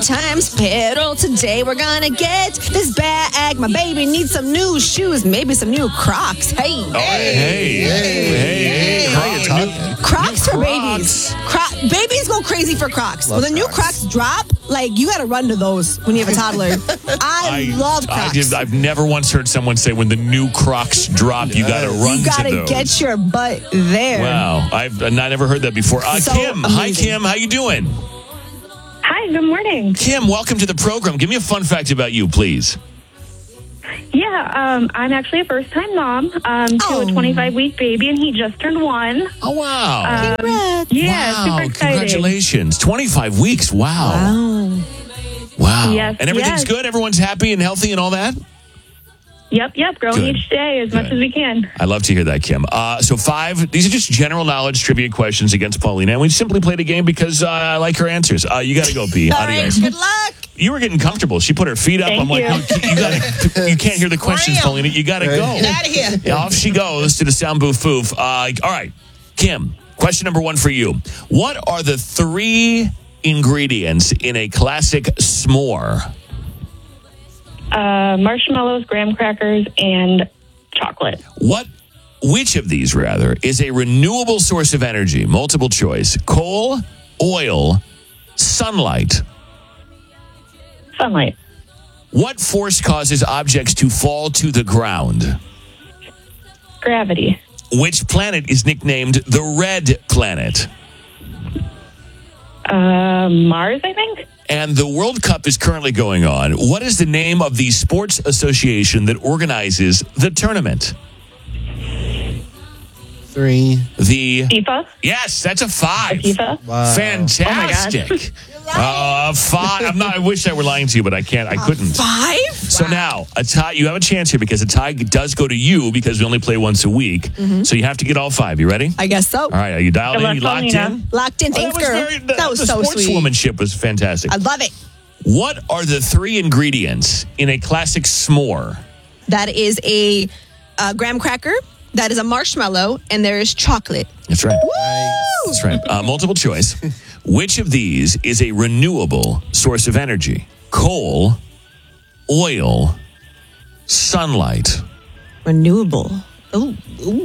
times pedal. Today we're gonna get this bag. My baby needs some new shoes, maybe some new Crocs. Hey. Hey. How you talking? Crocs for babies. Babies go crazy for Crocs. When the new Crocs drop, you got to run to those when you have a toddler. I love Crocs. I've never once heard someone say when the new Crocs drop, you got to run to those. You got to get your butt there. Wow. I've never heard that before. Kim. Amazing. Hi, Kim. How you doing? Hi, good morning. Kim, welcome to the program. Give me a fun fact about you, please. Yeah, I'm actually a first-time mom to a 25-week baby, and he just turned 1. Oh, wow. Congrats. Yeah, super exciting. Congratulations. 25 weeks. Wow. Yes, and everything's good? Everyone's happy and healthy and all that? Yep. Growing each day as much as we can. I love to hear that, Kim. So 5, these are just general knowledge trivia questions against Paulina, and we simply played a game because I like her answers. You got to go, P. All right, good luck. You were getting comfortable. She put her feet up. I'm like, no, you can't hear the questions, Paulina. You got to go. Get out of here. Yeah, off she goes to the sound booth foof. All right, Kim, question number 1 for you. What are the 3 ingredients in a classic s'more? Marshmallows, graham crackers, and chocolate. Which of these, rather, is a renewable source of energy? Multiple choice. Coal, oil, sunlight. Sunlight. What force causes objects to fall to the ground? Gravity. Which planet is nicknamed the Red Planet? Mars, I think. And the World Cup is currently going on. What is the name of the sports association that organizes the tournament? 3. The FIFA? Yes, that's a 5. FIFA? Wow. Fantastic. 5. I wish I were lying to you, but I can't. I couldn't. 5? So now, a tie. You have a chance here because a tie does go to you because we only play once a week. So you have to get all 5. You ready? I guess so. All right. Are you dialed in? You locked in? Locked in. Thanks, girl. That was so sweet. The sportswomanship was fantastic. I love it. What are the 3 ingredients in a classic s'more? That is a graham cracker. That is a marshmallow, and there is chocolate. That's right. Woo! That's right. Multiple choice. Which of these is a renewable source of energy? Coal, oil, sunlight. Renewable. Ooh.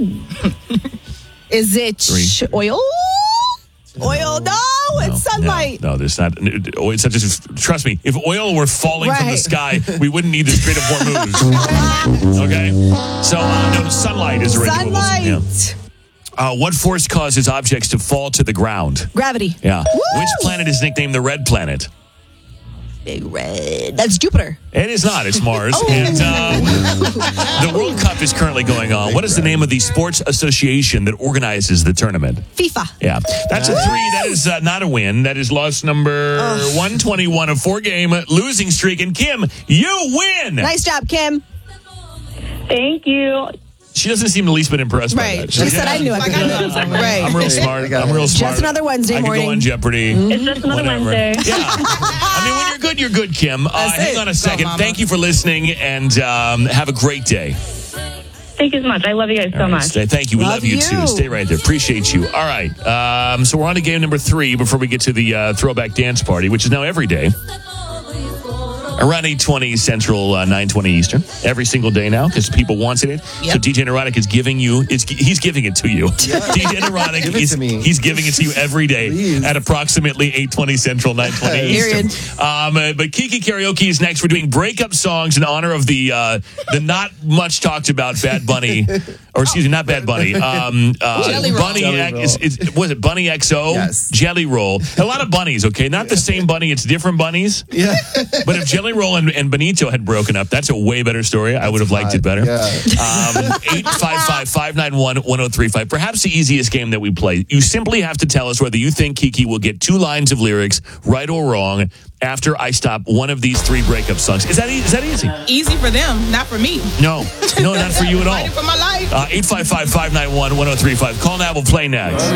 Is it oil? Oil? No, it's sunlight. No, there's not. It's not just, trust me, if oil were falling from the sky, we wouldn't need this Strait of Hormuz. Okay? So, no, sunlight is a renewable. Sunlight. What force causes objects to fall to the ground? Gravity. Yeah. Woo! Which planet is nicknamed the Red Planet? Big Red. That's Jupiter. It is not. It's Mars. And the World Cup is currently going on. What is the name of the sports association that organizes the tournament? FIFA. Yeah. That's a 3. That is not a win. That is loss number 121 of 4-game losing streak. And Kim, you win. Nice job, Kim. Thank you. She doesn't seem the least bit impressed by that. She said I knew I could do it. Right. I'm real smart. I'm real smart. Just another Wednesday morning. I can go on Jeopardy. It's just another Wednesday. Yeah. I mean, when you're good, you're good, Kim. Hang on a second. Thank you for listening, and have a great day. Thank you so much. I love you guys so much. Thank you. We love you too. Stay right there. Appreciate you. All right. So we're on to game number 3 before we get to the throwback dance party, which is now every day. Around 8:20 Central, 9:20 Eastern. Every single day now, because people wanted it. Yep. So DJ Neurotic is giving you, he's giving it to you. Yeah. DJ Neurotic, he's giving it to you every day at approximately 8:20 Central, 9:20 Eastern. But Kiki Karaoke is next. We're doing breakup songs in honor of the not much talked about Bad Bunny, or excuse me, not Bad Bunny. Jelly Roll. Bunny was it Bunny XO? Yes. Jelly Roll. A lot of bunnies, okay? Not the same bunny, it's different bunnies. Yeah. But if Jelly Roll and Benito had broken up, that's a way better story. I would have liked it better. Yeah. 855-591-1035. Perhaps the easiest game that we play. You simply have to tell us whether you think Kiki will get 2 lines of lyrics, right or wrong, after I stop one of these 3 breakup songs. Is that easy? Easy for them, not for me. No, not for you at all. Fighting for my life. 855-591-1035. Call now. We'll play next.